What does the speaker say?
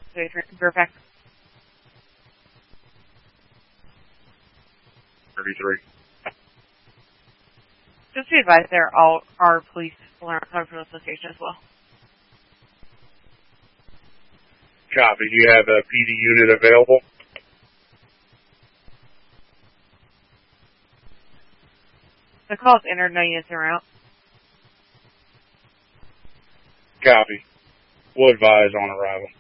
Fairfax. 33. Just be advised, there all are police coming from this location as well. Copy. Do you have a PD unit available? The call is entered, no units are out. Copy. We'll advise on arrival.